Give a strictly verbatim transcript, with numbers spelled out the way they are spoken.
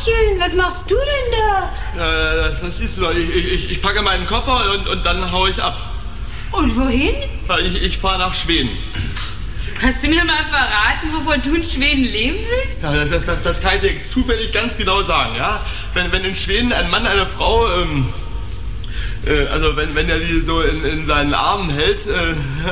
Martin, was machst du denn da? Äh, das siehst du doch. Ich, ich, ich packe meinen Koffer und, und dann hau ich ab. Und wohin? Ich, ich fahre nach Schweden. Kannst du mir mal verraten, wovon du in Schweden leben willst? Ja, das, das, das kann ich dir zufällig ganz genau sagen, ja. Wenn, wenn in Schweden ein Mann eine Frau, ähm, äh, also wenn, wenn er die so in, in seinen Armen hält, äh,